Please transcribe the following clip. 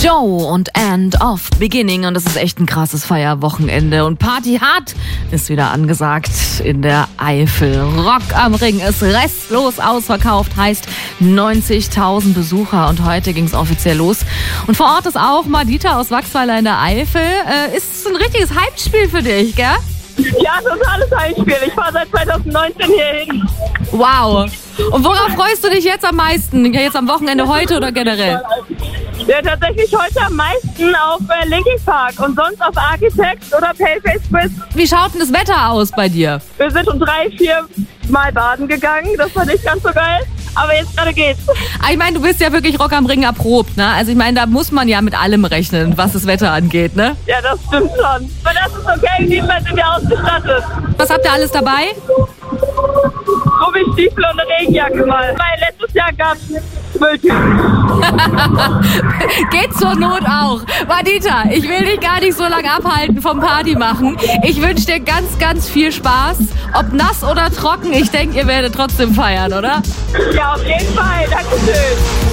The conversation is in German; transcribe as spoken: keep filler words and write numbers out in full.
Joe und End of Beginning, und das ist echt ein krasses Feierwochenende und Party hart ist wieder angesagt in der Eifel. Rock am Ring ist restlos ausverkauft, heißt neunzigtausend Besucher, und heute ging es offiziell los. Und vor Ort ist auch Madita aus Wachsweiler in der Eifel. Äh, ist ein richtiges Heimspiel für dich, gell? Ja, totales Heimspiel. Ich fahre seit zweitausendneunzehn hier hin. Wow. Und worauf freust du dich jetzt am meisten? Jetzt am Wochenende, heute oder generell? Ja, tatsächlich heute am meisten auf äh, Linkin Park und sonst auf Architects oder Paleface Quiz. Wie schaut denn das Wetter aus bei dir? Wir sind um drei, vier Mal baden gegangen. Das war nicht ganz so geil, aber jetzt gerade geht's. Ich meine, du bist ja wirklich Rock am Ring erprobt, ne? Also ich meine, da muss man ja mit allem rechnen, was das Wetter angeht, ne? Ja, das stimmt schon. Aber das ist okay, diesmal sind wir ausgestattet. Was habt ihr alles dabei? Gummistiefel und eine Regenjacke mal. Weil letztes Jahr gab's Mülltüten. Geht zur Not auch. Madita, ich will dich gar nicht so lange abhalten vom Party machen. Ich wünsche dir ganz, ganz viel Spaß. Ob nass oder trocken, ich denke, ihr werdet trotzdem feiern, oder? Ja, auf jeden Fall. Dankeschön.